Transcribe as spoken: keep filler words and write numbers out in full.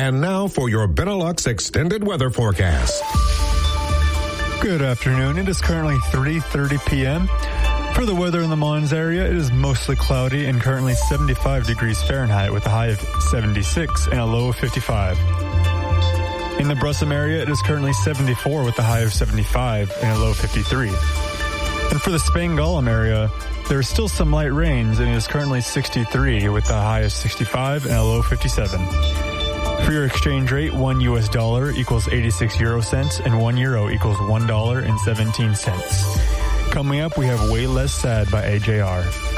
And now for your Benelux extended weather forecast. Good afternoon. It is currently three thirty p.m. For the weather in the Mons area, it is mostly cloudy and currently seventy-five degrees Fahrenheit with a high of seventy-six and a low of fifty-five. In the Brussels area, it is currently seventy-four with a high of seventy-five and a low of fifty-three. And for the Spain-Gollum area, there is still some light rains and it is currently sixty-three with a high of sixty-five and a low of fifty-seven. For your exchange rate, one U S dollar equals eighty-six euro cents and one euro equals one dollar and seventeen cents. Coming up, we have Way Less Sad by A J R.